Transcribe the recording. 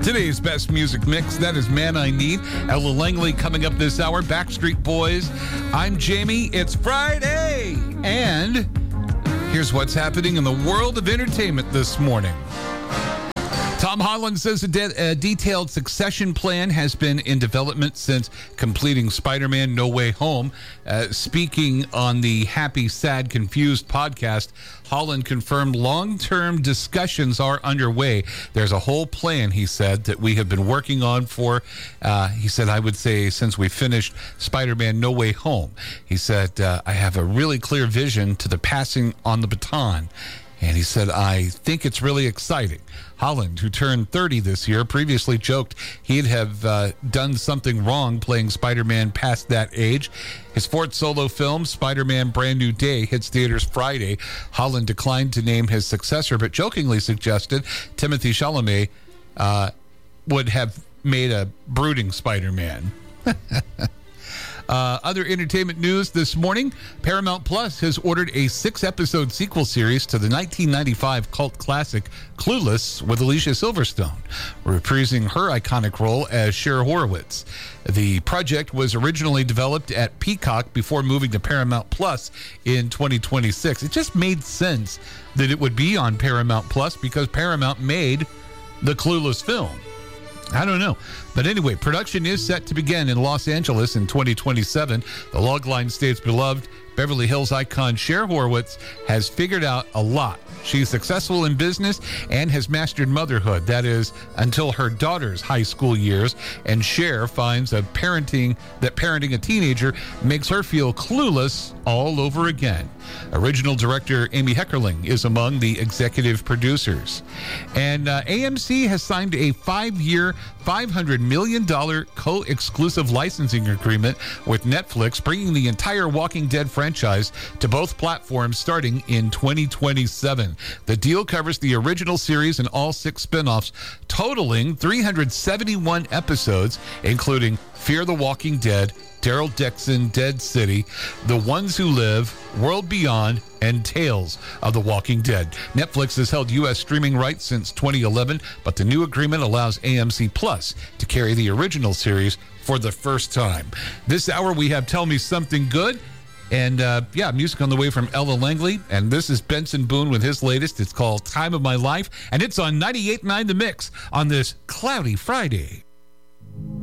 Today's best music mix, that is Man I Need. Ella Langley coming up this hour. Backstreet Boys. I'm Jamie. It's Friday. And here's what's happening in the world of entertainment this morning. Tom Holland says a detailed succession plan has been in development since completing Spider-Man No Way Home. Speaking on the Happy, Sad, Confused podcast, Holland confirmed long-term discussions are underway. There's a whole plan, he said, that we have been working on for, he said, I would say since we finished Spider-Man No Way Home. He said, I have a really clear vision to the passing on the baton. And he said, I think it's really exciting. Holland, who turned 30 this year, previously joked he'd have done something wrong playing Spider-Man past that age. His fourth solo film, Spider-Man Brand New Day, hits theaters Friday. Holland declined to name his successor, but jokingly suggested Timothée Chalamet would have made a brooding Spider-Man. Other entertainment news this morning, Paramount Plus has ordered a 6-episode sequel series to the 1995 cult classic Clueless with Alicia Silverstone, reprising her iconic role as Cher Horowitz. The project was originally developed at Peacock before moving to Paramount Plus in 2026. It just made sense that it would be on Paramount Plus because Paramount made the Clueless film. I don't know. But anyway, production is set to begin in Los Angeles in 2027. The logline states beloved Beverly Hills icon Cher Horowitz has figured out a lot. She's successful in business and has mastered motherhood. That is, until her daughter's high school years. And Cher finds that parenting a teenager makes her feel clueless all over again. Original director Amy Heckerling is among the executive producers. And AMC has signed a 5-year, $500 million co-exclusive licensing agreement with Netflix, bringing the entire Walking Dead franchise to both platforms starting in 2027. The deal covers the original series and all 6 spinoffs, totaling 371 episodes, including Fear the Walking Dead, Daryl Dixon, Dead City, The Ones Who Live, World Beyond, and Tales of the Walking Dead. Netflix has held U.S. streaming rights since 2011, but the new agreement allows AMC Plus to carry the original series for the first time. This hour we have Tell Me Something Good. And, music on the way from Ella Langley. And this is Benson Boone with his latest. It's called Time of My Life. And it's on 98.9 The Mix on this cloudy Friday.